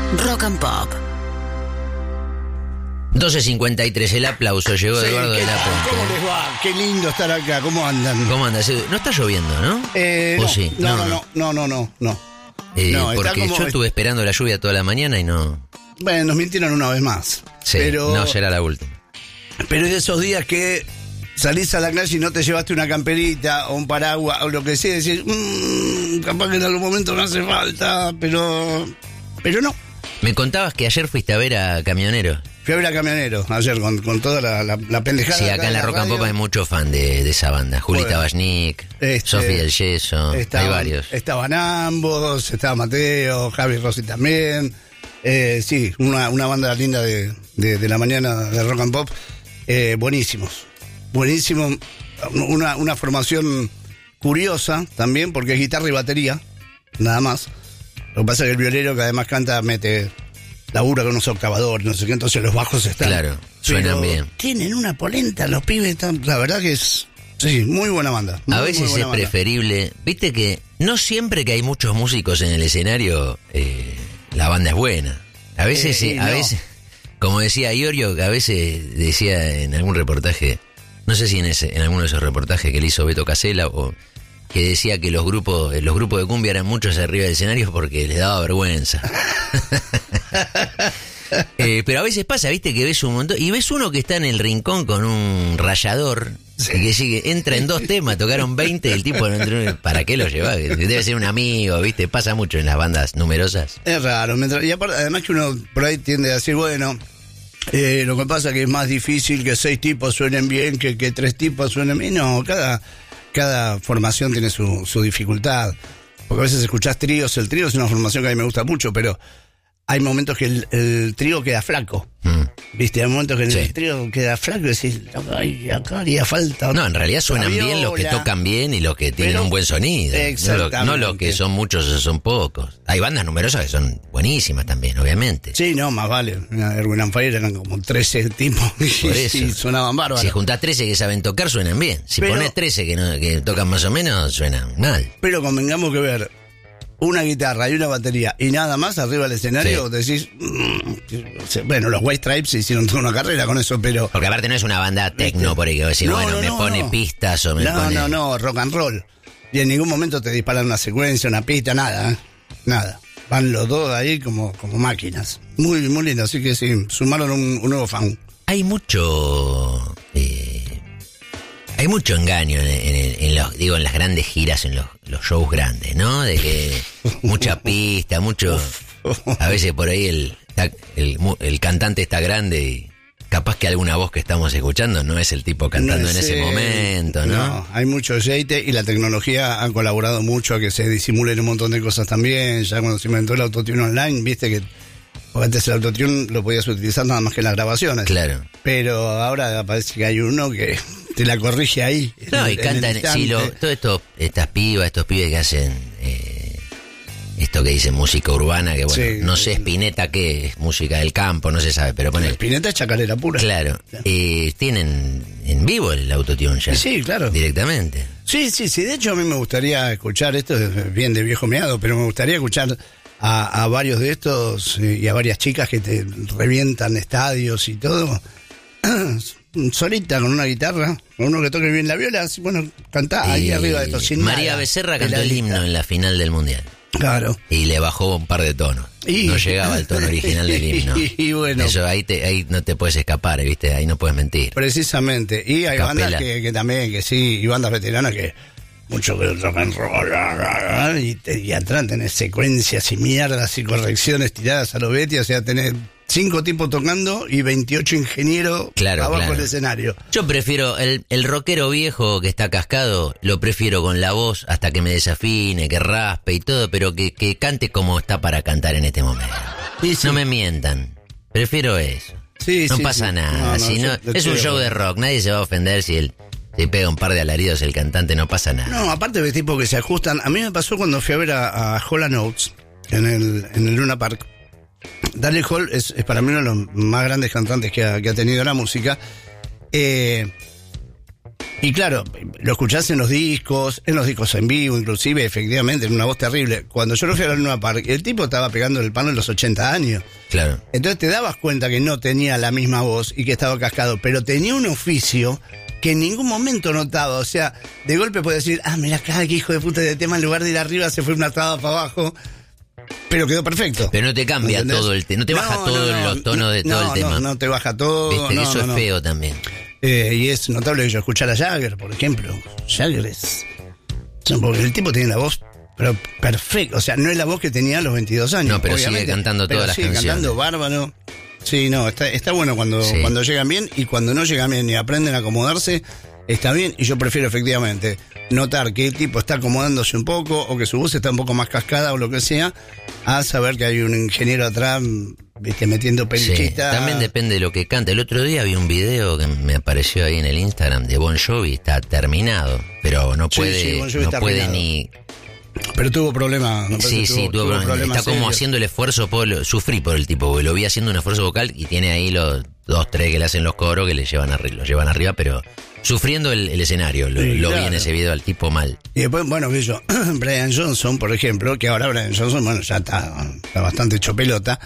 Rock and Pop. 12:53, el aplauso llegó de Eduardo de la Puente. ¿Cómo les va? Qué lindo estar acá, ¿cómo andan? ¿Cómo andas, Edu? No está lloviendo, ¿no? ¿O ¿O sí? No. No, porque está como- yo estuve esperando la lluvia toda la mañana y no... Bueno, nos mintieron una vez más. Sí, pero, no, ya era la última. pero es de esos días que salís a la calle y no te llevaste una camperita o un paraguas o lo que sea, y decís, capaz que en algún momento me hace falta, pero no. Me contabas que ayer fuiste a ver a Camionero. Fui a ver a Camionero ayer con toda la pendejada. Sí, acá en la Rock and Pop hay mucho fan de esa banda. Julita Bueno, Bashnik, Sofía del Yeso, hay varios. Estaban ambos, estaba Mateo, Javi Rossi también. Sí, una banda linda de la mañana de Rock and Pop. Buenísimos. Una formación curiosa también, porque es guitarra y batería, nada más. Lo que pasa es que el violero, que además canta, labura con unos octavadores, no sé qué, entonces los bajos están. Claro, suenan pero bien. Tienen una polenta, los pibes, la verdad que es. Sí, muy buena banda. A veces es preferible, viste que no siempre que hay muchos músicos en el escenario, la banda es buena. A veces, a veces, como decía Iorio, que a veces decía en algún reportaje, no sé si en alguno de esos reportajes que le hizo Beto Casella, o que decía que los grupos de cumbia eran muchos arriba del escenario porque les daba vergüenza. Pero a veces pasa, viste, que ves un montón, y ves uno que está en el rincón con un rallador, y que sigue, entra en 2 temas, tocaron 20 y el tipo no entró. ¿Para qué lo lleva? Debe ser un amigo, viste, pasa mucho en las bandas numerosas. Es raro, y aparte, además que uno por ahí tiende a decir, bueno, lo que pasa es que es más difícil que 6 tipos suenen bien que 3 tipos suenen bien. No, cada formación tiene su dificultad. Porque a veces escuchás tríos, el trío es una formación que a mí me gusta mucho, pero hay momentos que el trío queda flaco. ¿Viste? Hay momentos que el trío queda flaco y decís, ay, acá haría falta. No, en realidad suenan bien los que tocan bien y los que tienen un buen sonido. Exactamente. No los que son muchos o son pocos. Hay bandas numerosas que son buenísimas también, obviamente. Sí, no, más vale. En Erwin and Fire eran como 13 tipos y sonaban bárbaros. Si juntás 13 que saben tocar, suenan bien. Si ponés 13 que tocan más o menos, suenan mal. Pero convengamos que ver una guitarra y una batería y nada más arriba del escenario, decís, bueno, los White Stripes hicieron toda una carrera con eso, pero... Porque aparte no es una banda techno, por ahí que decir, me pone pistas o me pone... No, rock and roll. Y en ningún momento te disparan una secuencia, una pista, nada. Van los dos ahí como máquinas. Muy, muy lindo, así que sí, sumaron un nuevo fan. Hay mucho... Hay mucho engaño en las grandes giras, en los shows grandes, ¿no? De que mucha pista, mucho... A veces por ahí el cantante está grande y capaz que alguna voz que estamos escuchando no es el tipo cantando en ese momento, ¿no? No, hay mucho aceite y la tecnología ha colaborado mucho a que se disimulen un montón de cosas también. Ya cuando se inventó el autotune online, viste que... Porque antes el autotune lo podías utilizar nada más que en las grabaciones. Claro. Pero ahora parece que hay uno que te la corrige ahí. No, y cantan, todo estas pibas, estos pibes que hacen esto que dicen música urbana, que bueno, no sé Spinetta qué es, música del campo, no se sabe, pero pone... Spinetta es chacarera pura. Claro. Tienen en vivo el autotune ya. Sí, claro. Directamente. Sí, de hecho a mí me gustaría escuchar, esto es bien de viejo meado, pero me gustaría escuchar a varios de estos y a varias chicas que te revientan estadios y todo, solita con una guitarra, con uno que toque bien la viola, así, bueno, cantá ahí arriba de esto. Sin María nada, Becerra cantó el himno en la final del Mundial. Claro. Y le bajó un par de tonos. No llegaba al tono original del himno. Y bueno. Eso ahí no te puedes escapar, ¿viste? Ahí no puedes mentir. Precisamente. Y hay bandas que también, que sí, y bandas veteranas que mucho que rock and roll, y atrás tenés secuencias y mierdas y correcciones tiradas a lo Betty, o sea, tenés 5 tipos tocando y 28 ingenieros abajo del escenario. Yo prefiero el rockero viejo que está cascado, lo prefiero con la voz hasta que me desafine, que raspe y todo, pero que cante como está para cantar en este momento. Sí. No me mientan, prefiero eso. No pasa nada, es un show de rock, nadie se va a ofender si pega un par de alaridos el cantante, no pasa nada. No, aparte de tipo que se ajustan. A mí me pasó cuando fui a ver a Hall & Oates en el Luna Park. Daryl Hall es para mí uno de los más grandes cantantes que ha tenido la música. Y claro, lo escuchás en los discos en vivo, inclusive, efectivamente, en una voz terrible. Cuando yo lo fui a ver en Luna Park, el tipo estaba pegando el palo en los 80 años. Claro. Entonces te dabas cuenta que no tenía la misma voz y que estaba cascado, pero tenía un oficio que en ningún momento notaba. O sea, de golpe puede decir, mirá acá, qué hijo de puta de tema, en lugar de ir arriba se fue una octava para abajo. Pero quedó perfecto. Pero no te cambia todo el tema, no te baja todos los tonos de todo el tema. No te baja todo. Viste que eso es feo también. Y es notable que yo escuchar a Jagger, por ejemplo. Jagger es... Porque el tipo tiene la voz pero perfecta. O sea, no es la voz que tenía a los 22 años. No, pero sigue cantando todas las canciones. Sigue cantando bárbaro. Sí, no, está bueno cuando llegan bien, y cuando no llegan bien y aprenden a acomodarse, está bien. Y yo prefiero efectivamente notar que el tipo está acomodándose un poco, o que su voz está un poco más cascada o lo que sea, a saber que hay un ingeniero atrás, metiendo periquita. Sí, también depende de lo que canta. El otro día vi un video que me apareció ahí en el Instagram de Bon Jovi, está terminado, pero no puede, no puede ni... Pero tuvo problemas. Tuvo problemas. Está como haciendo el esfuerzo, sufrí por el tipo, porque lo vi haciendo un esfuerzo vocal y tiene ahí los 2, 3 que le hacen los coros que lo llevan arriba, pero sufriendo el escenario. Lo vi en ese video al tipo mal. Y después, bueno, vi yo, Brian Johnson, por ejemplo, que ahora Brian Johnson, bueno, ya está bastante hecho pelota.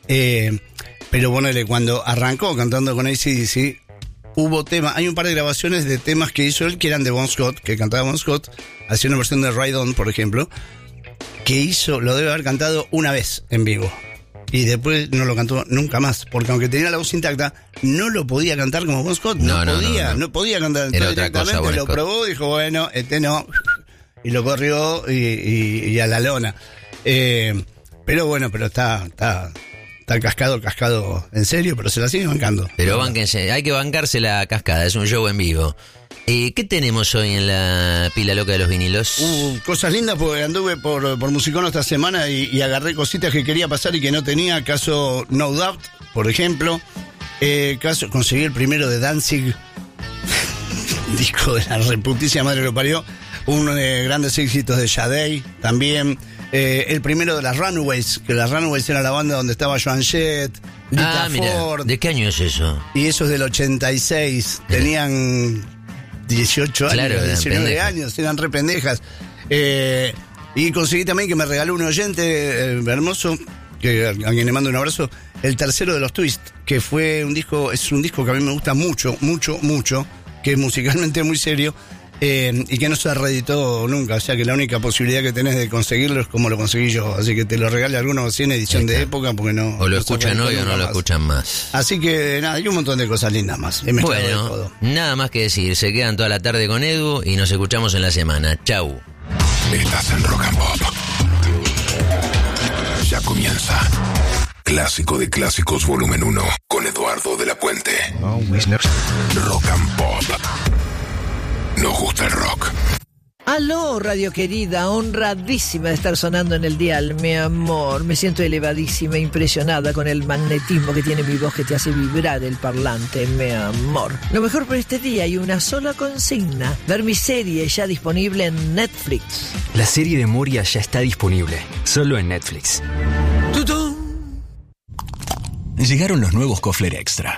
Pero bueno, cuando arrancó cantando con AC/DC, hubo temas, hay un par de grabaciones de temas que hizo él que eran de Bon Scott, que cantaba Bon Scott, hacía una versión de Ride On, por ejemplo, que lo debe haber cantado una vez en vivo. Y después no lo cantó nunca más, porque aunque tenía la voz intacta, no lo podía cantar como Bon Scott, no podía cantar. Entonces directamente cosa, lo probó, dijo, bueno, no, y lo corrió y a la lona. Pero bueno, pero está cascado en serio, pero se la sigue bancando. Pero bánquense, hay que bancarse la cascada, es un show en vivo. ¿Qué tenemos hoy en la pila loca de los vinilos? Cosas lindas, porque anduve por Musicono esta semana y agarré cositas que quería pasar y que no tenía. Caso No Doubt, por ejemplo. Conseguí el primero de Danzig, disco de la reputicia madre que lo parió. Uno de grandes éxitos de Sade también. El primero de las Runaways, que las Runaways era la banda donde estaba Joan Jett, Lita Ford. ¿De qué año es eso? Y eso es del 86. Tenían 18 años, claro, 19 años, eran re pendejas. Y conseguí también que me regaló un oyente hermoso, a quien le mando un abrazo, el tercero de los Twist, que es un disco que a mí me gusta mucho, mucho, mucho, que es musicalmente muy serio. Y que no se reeditó nunca, o sea que la única posibilidad que tenés de conseguirlo es como lo conseguí yo, así que te lo regale alguno así en edición de época, porque no... O lo escuchan hoy o no lo escuchan más. Así que nada, hay un montón de cosas lindas más. Bueno, nada más que decir, se quedan toda la tarde con Edu y nos escuchamos en la semana. Chau. Estás en Rock and Pop. Ya comienza. Clásico de Clásicos Volumen 1 con Eduardo de la Puente. Rock and Pop. Nos gusta el rock. Aló, radio querida, honradísima de estar sonando en el dial, mi amor. Me siento elevadísima, impresionada con el magnetismo que tiene mi voz que te hace vibrar el parlante, mi amor. Lo mejor por este día hay una sola consigna: ver mi serie ya disponible en Netflix. La serie de Moria ya está disponible, solo en Netflix. ¡Tutún! Llegaron los nuevos Kofler Extra.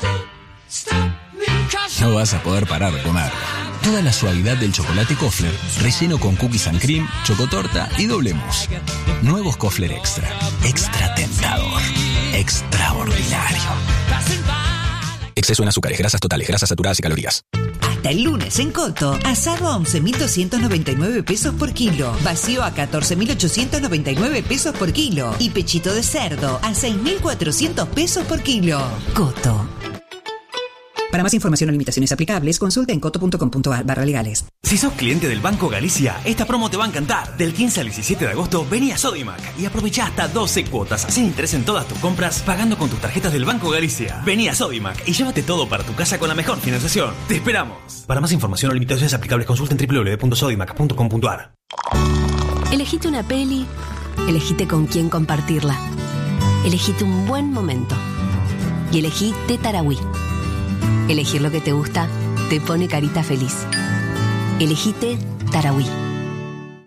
No vas a poder parar de comer. Toda la suavidad del chocolate Kofler, relleno con cookies and cream, chocotorta y doble mousse. Nuevos Kofler Extra. Extra tentador. Extraordinario. Exceso en azúcares, grasas totales, grasas saturadas y calorías. Hasta el lunes en Coto, asado a 11.299 pesos por kilo, vacío a 14.899 pesos por kilo y pechito de cerdo a 6.400 pesos por kilo. Coto. Para más información o limitaciones aplicables, consulta en coto.com.ar/legales. Si sos cliente del Banco Galicia, esta promo te va a encantar. Del 15 al 17 de agosto, vení a Sodimac y aprovecha hasta 12 cuotas sin interés en todas tus compras, pagando con tus tarjetas del Banco Galicia. Vení a Sodimac y llévate todo para tu casa con la mejor financiación. ¡Te esperamos! Para más información o limitaciones aplicables, consulta en www.sodimac.com.ar. Elegite una peli, elegite con quién compartirla. Elegite un buen momento. Y elegí Tetarawí. Elegir lo que te gusta te pone carita feliz. Elegite Tarahui.